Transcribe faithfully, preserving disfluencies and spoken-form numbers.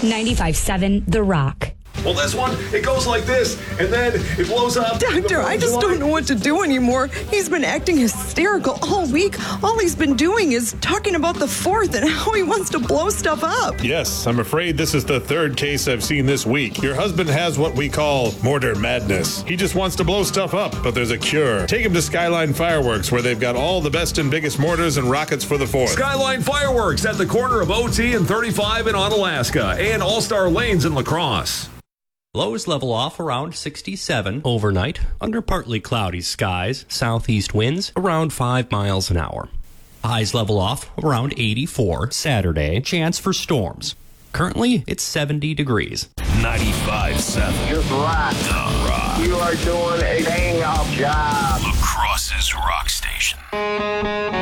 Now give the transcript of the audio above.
ninety-five seven The Rock. Well, this one, it goes like this, and then it blows up. Doctor, I just don't know what to do anymore. He's been acting hysterical all week. All he's been doing is talking about the fourth and how he wants to blow stuff up. Yes, I'm afraid this is the third case I've seen this week. Your husband has what we call mortar madness. He just wants to blow stuff up, but there's a cure. Take him to Skyline Fireworks, where they've got all the best and biggest mortars and rockets for the fourth. Skyline Fireworks at the corner of O T and thirty-five in Onalaska and All-Star Lanes in La Crosse. Lows level off around sixty-seven overnight, under partly cloudy skies, southeast winds around five miles an hour. Highs level off around eighty-four Saturday, chance for storms. Currently, it's seventy degrees. ninety-five seven. Just rock. The Rock. You are doing a dang-up job. La Crosse's rock station.